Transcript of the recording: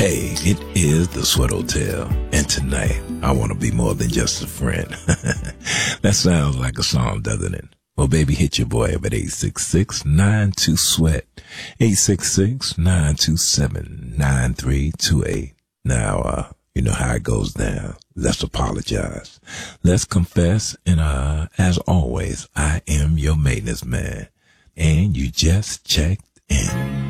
Hey, it is the Sweat Hotel, and tonight I want to be more than just a friend. That sounds like a song, doesn't it? Well, baby, hit your boy up at 866-92-SWEAT, 866-927-9328. Now, you know how it goes down. Let's apologize. Let's confess, and as always, I am your maintenance man, and you just checked in.